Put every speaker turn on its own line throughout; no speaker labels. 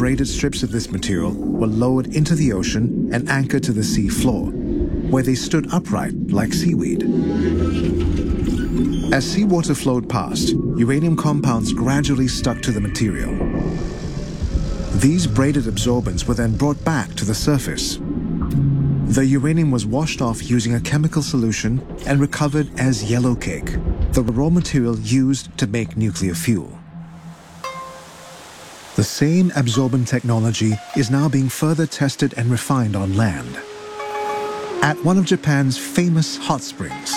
braided strips of this material were lowered into the ocean and anchored to the sea floor, where they stood upright like seaweed. As seawater flowed past, uranium compounds gradually stuck to the material. These braided absorbents were then brought back to the surface. The uranium was washed off using a chemical solution and recovered as yellow cake, the raw material used to make nuclear fuel. The same absorbent technology is now being further tested and refined on land. At one of Japan's famous hot springs.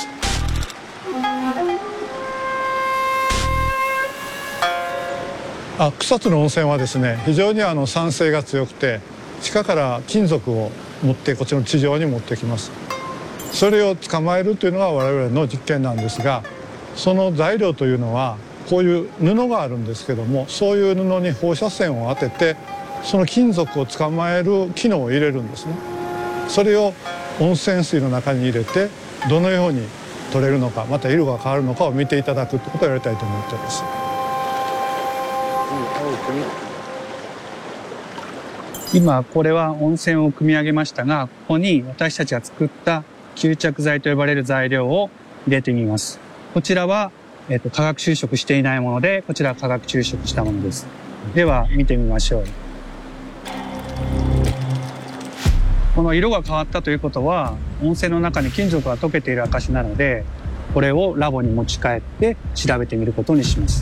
草津の温泉はですね、非常に酸性が強くて、地下から金属を持ってこっちの地上に持ってきます。それを捕まえるというのが我々の実験なんですが、その材料というのはこういう布があるんですけども、そういう布に放射線を当ててその金属を捕まえる機能を入れるんですね。それを温泉水の中に入れてどのように取れるのか、また色が変わるのかを見ていただくということをやりたいと思っています。
今これは温泉を組み上げましたが、ここに私たちが作った吸着剤と呼ばれる材料を入れてみます。こちらは、化学抽色していないもので、こちらは化学抽色したものです。では見てみましょう。この色が変わったということは、温泉の中に金属が溶けている証なので、これをラボに持ち帰って調べてみることにします。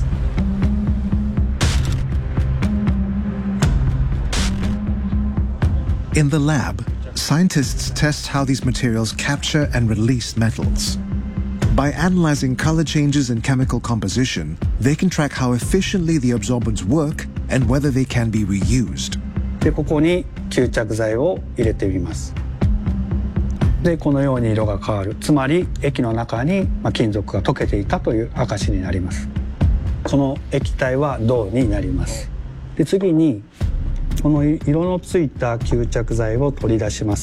In the lab, scientists test how these materials capture and release metals. By analyzing color changes in chemical composition, they can track how efficiently the absorbents work and whether they can be reused.
で、ここに吸着剤を入れてみます。で、このように色が変わる。つまり液の中に金属が溶けていたという証になります。この液体は銅になります。で、次にこの色のついた吸着剤を取り出します。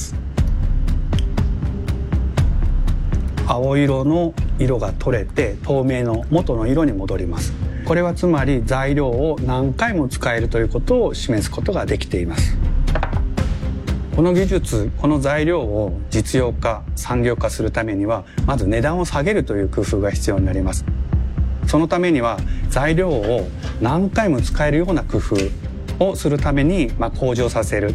青色の色が取れて透明の元の色に戻ります。これはつまり材料を何回も使えるということを示すことができています。この技術、この材料を実用化、産業化するためにはまず値段を下げるという工夫が必要になります。そのためには材料を何回も使えるような工夫をするために向上させる。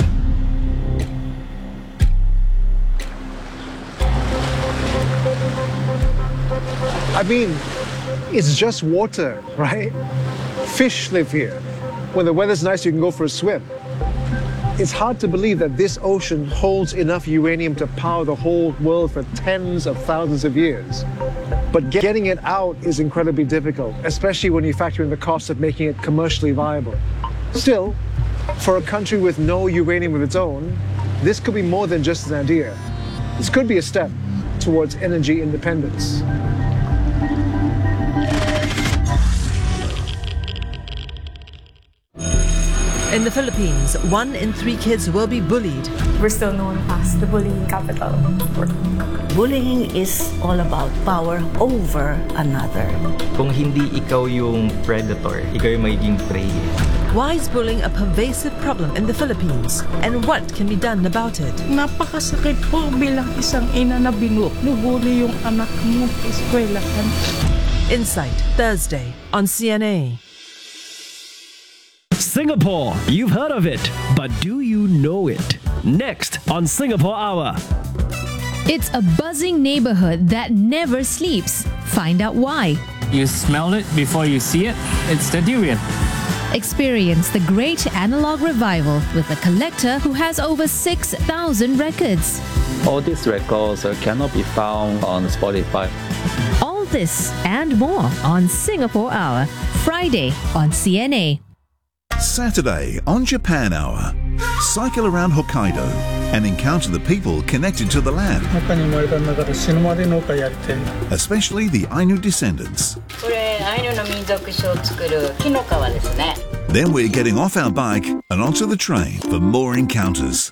I mean, it's just water, right? Fish live here. When the weather's nice, you can go for a swim. It's hard to believe that this ocean holds enough uranium to power the whole world for tens of thousands of years. But getting it out is incredibly difficult, especially when you factor in the cost of making it commercially viable. Still, for a country with no uranium of its own, this could be more than just an idea. This could be a step towards energy independence.
In the Philippines, 1 in 3 kids will be bullied.
We're still known as the bullying capital.
Bullying is all about power over another.
Kung hindi ikaw yung predator, ikaw yung magiging prey.
Why is bullying a pervasive problem in the Philippines? And what can be done about it?
Napakasakit po bilang isang ina na binubuli yung anak mo sa eskwelahan.
Insight, Thursday on CNA.
Singapore, you've heard of it, but do you know it? Next on Singapore Hour.
It's a buzzing neighborhood that never sleeps. Find out why.
You smell it before you see it. It's the durian.
Experience the great analog revival with a collector who has over 6,000 records.
All these records cannot be found on Spotify.
All this and more on Singapore Hour, Friday on CNA.
Saturday on Japan Hour. Cycle around Hokkaido and encounter the people connected to the land. Especially the Ainu descendants. Then we're getting off our bike and onto the train for more encounters.